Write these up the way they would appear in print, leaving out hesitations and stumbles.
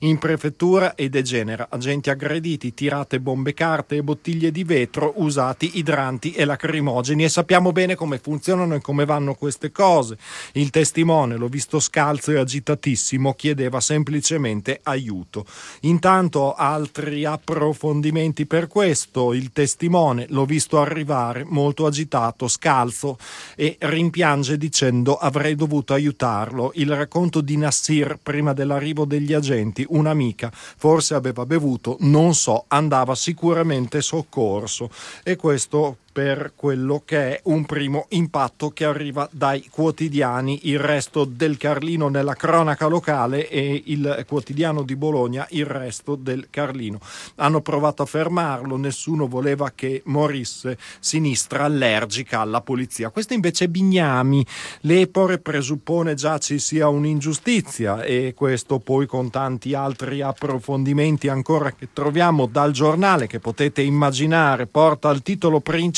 in prefettura e degenera. Agenti aggrediti, tirate bombe carte e bottiglie di vetro, usati idranti e lacrimogeni, e sappiamo bene come funzionano e come vanno queste cose. Il testimone, l'ho visto scalzo e agitatissimo, chiedeva semplicemente aiuto. Intanto altri approfondimenti per questo: il testimone, l'ho visto arrivare molto agitato, scalzo, e rimpiange dicendo avrei dovuto aiutarlo. Il racconto di Nassir prima dell'arrivo degli agenti: un'amica, forse aveva bevuto, non so, andava sicuramente soccorso. E questo per quello che è un primo impatto che arriva dai quotidiani. Il Resto del Carlino nella cronaca locale e il Quotidiano di Bologna il Resto del Carlino. Hanno provato a fermarlo, nessuno voleva che morisse, sinistra allergica alla polizia. Questo invece è Bignami. L'Epore presuppone già ci sia un'ingiustizia, e questo poi con tanti altri approfondimenti ancora che troviamo dal giornale, che potete immaginare porta al titolo principale: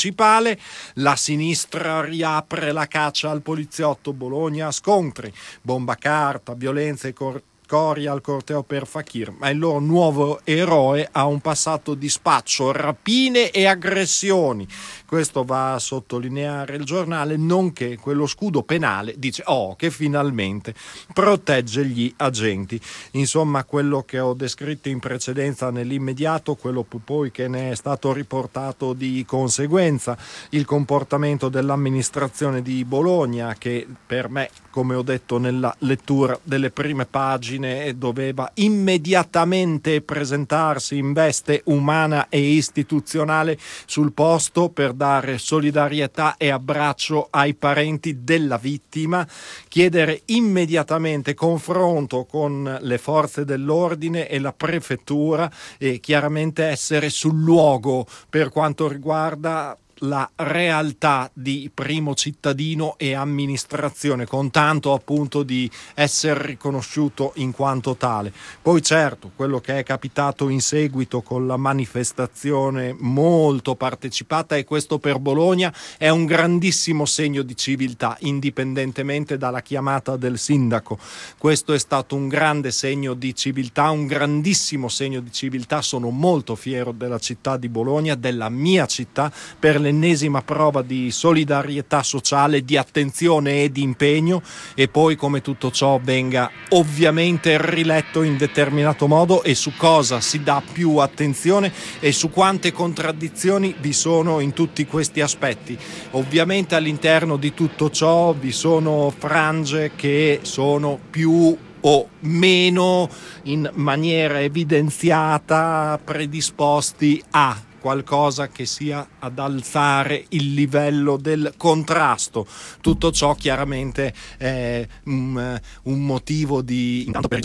la sinistra riapre la caccia al poliziotto, Bologna scontri, bomba carta, violenza e Coria al corteo per Fakir, ma il loro nuovo eroe ha un passato di spaccio, rapine e aggressioni. Questo va a sottolineare il giornale, nonché quello scudo penale, dice, che finalmente protegge gli agenti. Insomma, quello che ho descritto in precedenza nell'immediato, quello poi che ne è stato riportato di conseguenza, il comportamento dell'amministrazione di Bologna, che per me, come ho detto nella lettura delle prime pagine, doveva immediatamente presentarsi in veste umana e istituzionale sul posto per dare solidarietà e abbraccio ai parenti della vittima, chiedere immediatamente confronto con le forze dell'ordine e la prefettura, e chiaramente essere sul luogo per quanto riguarda la realtà di primo cittadino e amministrazione, con tanto appunto di essere riconosciuto in quanto tale. Poi certo, quello che è capitato in seguito con la manifestazione molto partecipata, e questo per Bologna è un grandissimo segno di civiltà, indipendentemente dalla chiamata del sindaco. Questo è stato un grande segno di civiltà, un grandissimo segno di civiltà. Sono molto fiero della città di Bologna, della mia città, per l'ennesima prova di solidarietà sociale, di attenzione e di impegno. E poi come tutto ciò venga ovviamente riletto in determinato modo, e su cosa si dà più attenzione, e su quante contraddizioni vi sono in tutti questi aspetti. Ovviamente all'interno di tutto ciò vi sono frange che sono più o meno in maniera evidenziata predisposti a qualcosa che sia ad alzare il livello del contrasto. Tutto ciò chiaramente è un motivo di, intanto per